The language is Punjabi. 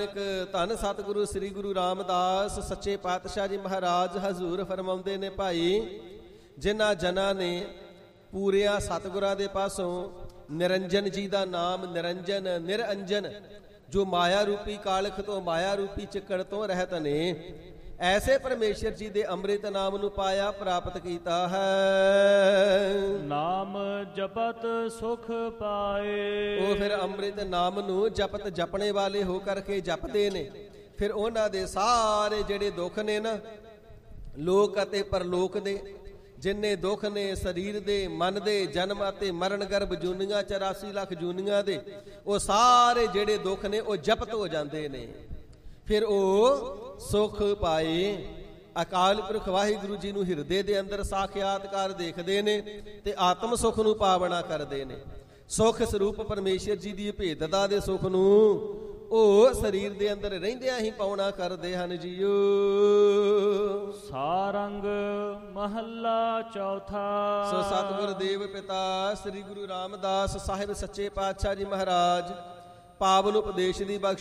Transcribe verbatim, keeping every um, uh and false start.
ਧੰਨ ਸਤਿਗੁਰੂ ਸ੍ਰੀ ਗੁਰੂ ਰਾਮਦਾਸ ਸੱਚੇ ਪਾਤਸ਼ਾਹ ਜੀ ਮਹਾਰਾਜ ਹਜ਼ੂਰ ਫਰਮਾਉਂਦੇ ਨੇ, ਭਾਈ ਜਿਨ੍ਹਾਂ ਜਨਾਂ ਨੇ ਪੂਰਿਆ ਸਤਿਗੁਰਾਂ ਦੇ ਪਾਸੋਂ ਨਿਰੰਜਨ ਜੀ ਦਾ ਨਾਮ, ਨਿਰੰਜਨ ਨਿਰਅੰਜਨ, ਜੋ ਮਾਇਆ ਰੂਪੀ ਕਾਲਖ ਤੋਂ ਮਾਇਆ ਰੂਪੀ ਚਿੱਕੜ ਤੋਂ ਰਹਿਤ ਨੇ, ਐਸੇ ਪਰਮੇਸ਼ਰ ਜੀ ਦੇ ਅੰਮ੍ਰਿਤ ਨਾਮ ਨੂੰ ਪਾਇਆ ਪ੍ਰਾਪਤ ਕੀਤਾ ਹੈ। ਨਾਮ ਜਪਤ ਸੁਖ ਪਾਏ। ਉਹ ਫਿਰ ਅੰਮ੍ਰਿਤ ਨਾਮ ਨੂੰ ਜਪਤ ਜਪਣੇ ਵਾਲੇ ਹੋ ਕਰਕੇ ਜਪਦੇ ਨੇ, ਫਿਰ ਉਹਨਾਂ ਦੇ ਸਾਰੇ ਜਿਹੜੇ ਦੁੱਖ ਨੇ ਨਾ, ਲੋਕ ਅਤੇ ਪਰਲੋਕ ਦੇ ਜਿੰਨੇ ਦੁੱਖ ਨੇ, ਸਰੀਰ ਦੇ, ਮਨ ਦੇ, ਜਨਮ ਅਤੇ ਮਰਨ ਗਰਭ ਜੂਨੀਆਂ, ਚੁਰਾਸੀ ਲੱਖ ਜੂਨੀਆਂ ਦੇ, ਉਹ ਸਾਰੇ ਜਿਹੜੇ ਦੁੱਖ ਨੇ ਉਹ ਜਪਤ ਹੋ ਜਾਂਦੇ ਨੇ। ਫਿਰ ਉਹ ਸੁਖ ਪਾਏ। ਅਕਾਲ ਪੁਰਖ ਵਾਹਿਗੁਰੂ ਜੀ ਨੂੰ ਹਿਰਦੇ ਦੇ ਅੰਦਰ ਸਾਖਿਆਤਕਾਰ ਦੇਖਦੇ ਨੇ ਤੇ ਆਤਮ ਸੁਖ ਨੂੰ ਪਾਵਣਾ ਕਰਦੇ ਨੇ। ਸੁਖ ਸਰੂਪ ਪਰਮੇਸ਼ਰ ਜੀ ਦੀ ਭੇਦਤਾ ਦੇ ਸੁਖ ਨੂੰ ਉਹ ਸਰੀਰ ਦੇ ਅੰਦਰ ਰਹਿੰਦਿਆਂ ਹੀ ਪਾਉਣਾ ਕਰਦੇ ਹਨ ਜੀਓ। ਸਾਰੰਗ ਮਹੱਲਾ ਚੌਥਾ। ਸੋ ਸਤਿਗੁਰ ਦੇਵ ਪਿਤਾ ਸ੍ਰੀ ਗੁਰੂ ਰਾਮਦਾਸ ਸਾਹਿਬ ਸੱਚੇ ਪਾਤਸ਼ਾਹ ਜੀ ਮਹਾਰਾਜ ਪਾਵਨ ਉਪਦੇਸ਼ ਦੀ ਬਖਸ਼